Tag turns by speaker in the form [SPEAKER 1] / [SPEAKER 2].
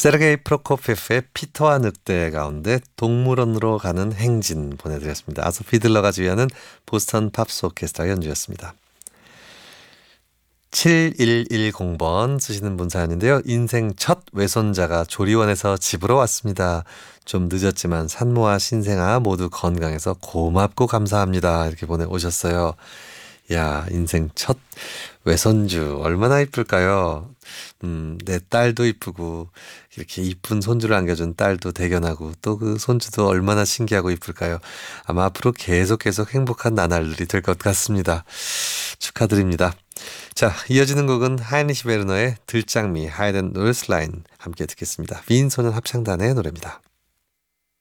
[SPEAKER 1] 세르게이 프로코피에프의 피터와 늑대 가운데 동물원으로 가는 행진 보내드렸습니다. 아소 피들러가 지휘하는 보스턴 팝스 오케스트라 연주였습니다. 7110번 쓰시는 분 사연인데요. 인생 첫 외손자가 조리원에서 집으로 왔습니다. 좀 늦었지만 산모와 신생아 모두 건강해서 고맙고 감사합니다. 이렇게 보내오셨어요. 야, 인생 첫 외손주 얼마나 이쁠까요? 내 딸도 이쁘고 이렇게 이쁜 손주를 안겨준 딸도 대견하고 또 그 손주도 얼마나 신기하고 이쁠까요? 아마 앞으로 계속 행복한 나날들이 될 것 같습니다. 축하드립니다. 자, 이어지는 곡은 하이니시 베르너의 들장미 하이든 노르슬라인 함께 듣겠습니다. 윈소년 합창단의 노래입니다.